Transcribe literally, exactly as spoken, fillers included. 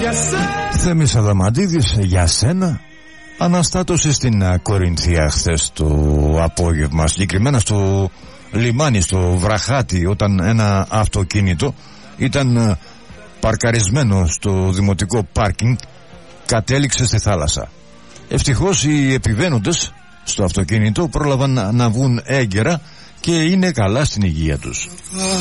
Θέμης Αδαμαντίδης, για σένα. Αναστάτωση στην Κορινθία χθες το απόγευμα, συγκεκριμένα στο λιμάνι, στο Βραχάτι, όταν ένα αυτοκίνητο ήταν παρκαρισμένο στο δημοτικό πάρκινγκ, κατέληξε στη θάλασσα. Ευτυχώς οι επιβαίνοντες στο αυτοκίνητο πρόλαβαν να βγουν έγκαιρα και είναι καλά στην υγεία τους.